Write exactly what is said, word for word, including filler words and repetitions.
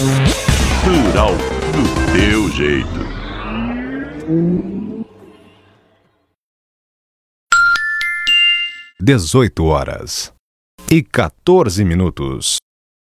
Rural do teu jeito. Dezoito horas e quatorze minutos.